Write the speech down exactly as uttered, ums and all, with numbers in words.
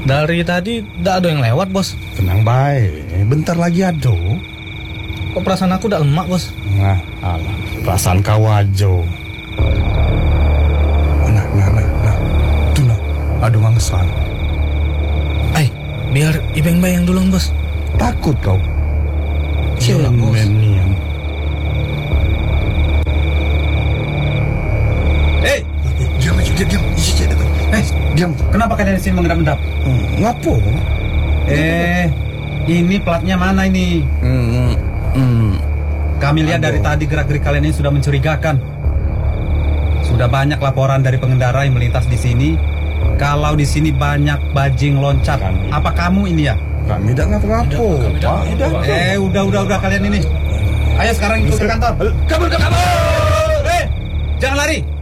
Dari tadi tidak ada yang lewat, bos. Tenang baik, bentar lagi ada. Kok perasaan aku udah lemak, bos? Nah, alah, perasaan kau aja. Nah, nah, nah, nah. Tuh nah, ada mangsa. Eh, biar Ibeng bayang dulu, bos. Takut kau? Iyalah, bos. Cemen. Hei, Diam aja, diam, diam. Isi datang. eh, Diam. kenapa kalian di sini mengendap-endap? Hmm, ngapo? Eh, ini platnya mana ini? Hmm, hmm. Kami lihat dari tadi gerak-gerik kalian ini sudah mencurigakan. Sudah banyak laporan dari pengendara yang melintas di sini. Kalau di sini banyak bajing loncat. Kami. Apa kamu ini ya? Kami tidak ngapa-ngapo. Kami tidak Pak, ngapa-ngapo. Eh, udah, udah, udah kalian ini. Ayo sekarang ikut ke kantor. Kabur, kabur. Eh, jangan lari.